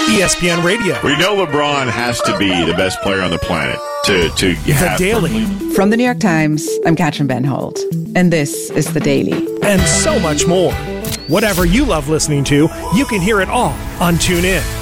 ESPN Radio. We know LeBron has to be the best player on the planet to have. The Daily. From the New York Times, I'm Katrin Van Holt, and this is The Daily. And so much more. Whatever you love listening to, you can hear it all on TuneIn.